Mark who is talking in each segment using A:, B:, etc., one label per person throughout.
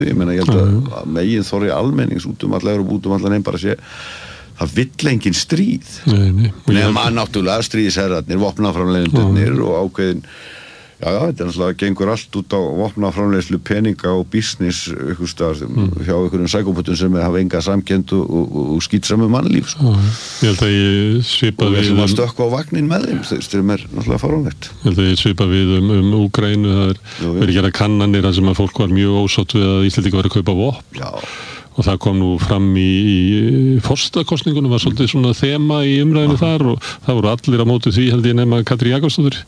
A: ég meina ég held að megin þorri almennings út alla Evrópu, út allan heim bara sé það vill engin stríð nema náttúrulega stríðsherrarnir, vopnaframleiðendurnir og ákveðin þetta náttúrulega gengur allt út á vopnaframleiðslu, peninga og business ykkur stað hjá einhverjum sækóputum sem hafa enga samkennd og skýtsamu mannlíf
B: Ég held að ég svipa við
A: að stökkva á vagnin með þeim sem náttúrulega fáránlegt
B: Ég held að ég svipa við Úkraínu það verið gera kannanir þar sem að fólk var mjög ósátt við að Íslendingar væri að kaupa vopn og það kom nú fram í forsetakosningunum var svolítið svona þema í umræðinu þar og það voru allir á móti því held ég nema Katrín Jakobsdóttir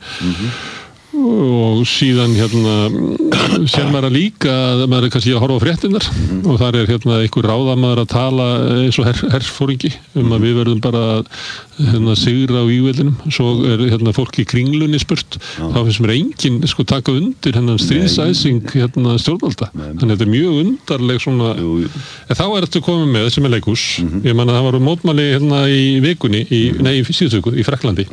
B: og síðan sér maður líka að maður kannski að horfa á fréttinnar og þar einhver ráðamaður að tala eins og herforingi að við verðum bara sigra á vígvellinum svo fólk í Kringlunni spurt þá finnst mér enginn taka undir stríðsæsing stjórnvalda þannig þetta mjög undarleg svona en þá þetta komið með sem leikhús ég man að það var mótmæli í vikunni í síðustu viku í Frakklandi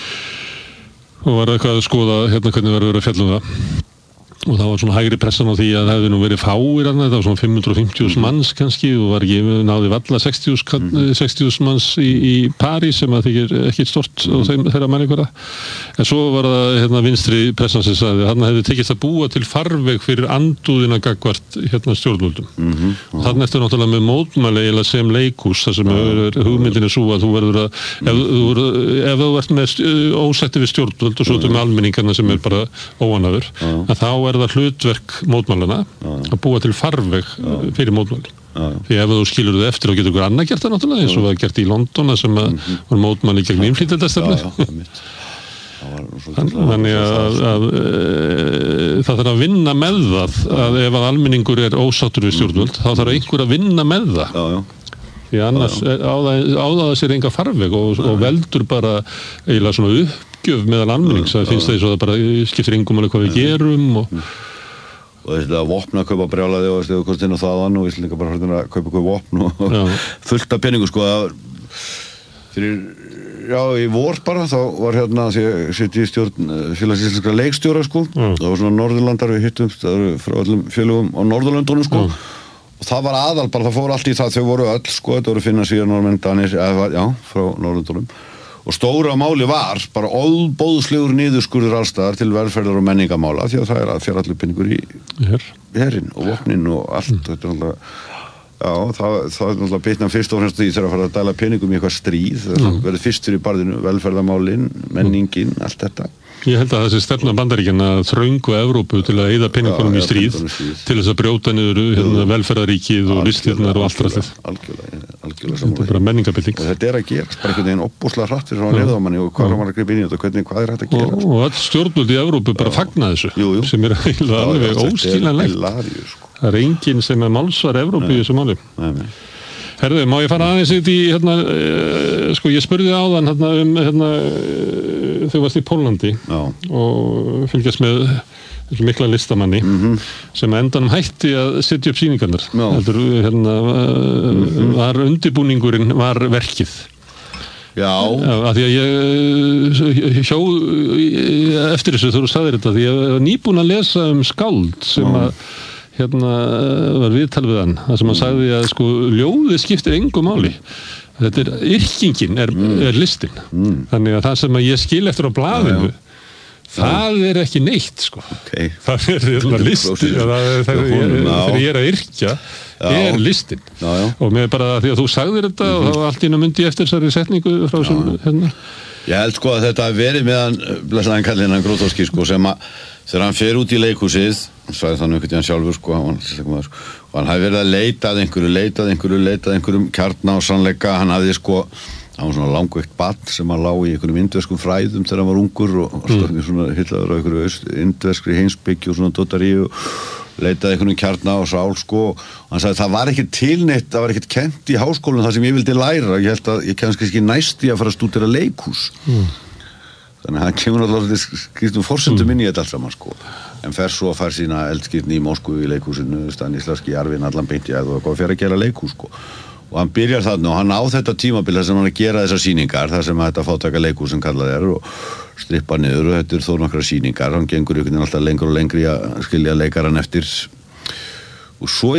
B: og var eitthvað að skoða hvernig verður að fjalla það og það var svona hægri pressan á því að það hefði nú verið fáir það var svona 550.000 manns kannski og var ekki náði valla 60.000 manns í París sem að þykir ekki stort og þeirra mælikvarða en svo var það vinstri pressan sem sagði að hann hefði tekist að búa til farveg fyrir andúðina gagnvart stjórnvöldum og þannig eftir náttúrulega með mótmæli sem leikhús þar sem hugmyndin er svo að þú verður að ef þú ert með ósætti við stjórnvöld og svo með almenningarna sem er bara óanaður að þá er það hlutverk mótmælana að búa til farveg fyrir mótmæli því ef þú skilur þið eftir og getur ykkur annað gert það náttúrulega eins og það gert í London sem var mótmæli gegn innflytjendastefnu þannig að það þarf að vinna með það að ef að almenningur er ósáttur við stjórnvöld þá þarf einhver að vinna með það því annars á það sér enga farveg og veldur bara eiginlega svona uppgjöf meðal almennings það finnst það eins og það bara skiptir engum alveg hvað við gerum og
A: þetta vopna að kaupa brjálaði og þú komst inn á þaðan og Íslendingar bara að kaupa vopn og fullt af peningu fyrir í vor bara þá var því að setja í stjórn félags íslenskra leikstjóra það var svona Norðurlandar við hittumst frá öllum félögum á Norðurlöndunum og það var aðal bara það fór allt í það þau voru öll þetta voru finna síðan Norðmenn Danir frá Norðurlöndunum og stóra máli var bara óbóðslegur niðurskurður allstaðar til velferðar og menningamála því að það er að fjara allir peningur í herinn og vopnin og allt þetta er það er náttúrulega bitna fyrst og fremst því þegar að fara að dæla peningum í eitthvað stríð það verður fyrstur í barðinu, velferðarmálin menningin, allt þetta
B: Ég held að þessi stefna Bandaríkjanna þröngu Evrópu til að eyða peningunum í stríð til þess að brjóta niður velferðaríkið og listirnar og allt ræðið
A: algjörlega
B: þetta er bara menningabilding
A: og þetta er að gerast bara einhvern veginn opbúslega hratt fyrir svona leðamanni og hvað er að gripa inn í þetta hvað er hægt að gera
B: og öll stjórnvöld í Evrópu bara fagna þessu sem er alveg óskiljanlegt það er enginn sem er málsvar Evrópu í þessu máli Herðu, má ég fara aðeins í ég spurði áðan þegar varst í Pólandi og fylgjast með mikla listamanni sem endanum hætti að setja upp sýningarnar var undirbúningurinn var verkið af því að ég hjó eftir þessu þú sagðir þetta því ég var nýbúin að lesa skáld sem að var viðtal við hann það sem hann sagði að ljóðið skiptir engu máli þetta er yrkingin er listin þannig að það sem að ég skil eftir á blaðinu það er ekki neitt það er listin þegar ég er að yrkja er listin og með bara því að þú sagðir þetta og þá allt inn á myndi eftir þessari setningu frá sem
A: Ég held að þetta verið meðan blessaðan kallinn hann Grótowski sem að þegar hann fer út í leikhúsið hann sagði þannig einhvern veginn sjálfur og hann hafi verið að leitað einhverjum kjarna og sannleika hann hafði hann var svona langveikt barn sem hann lá í einhverjum indverskum fræðum þegar hann var ungur og svona hillaður á einhverju indverskri heimsbyggju og svona dotaríu leitaði einhvern kjarna og sál og hann sagði það var ekki tilneitt það var ekkert kennt í háskólanum það sem ég vildi læra ég held að ég kannski ekki næst í að fara að stúdera leikhús þannig að hann kemur alltaf skriftum forsendum inn í þetta allt saman en fer svo að fara sína eldskírni í Moskvu í leikhúsinu Stanislavski Arvin allan beint í og fer að gera leikhús og hann byrjar þarna og hann á þetta tímabil þar sem hann að gera þessar sýningar þar sem þetta fátæka leikhús sem kallað er og strippa niður og þetta þó nokkra sýningar hann gengur einhvern veginn alltaf lengur og lengri að skilja leikaran eftir og svo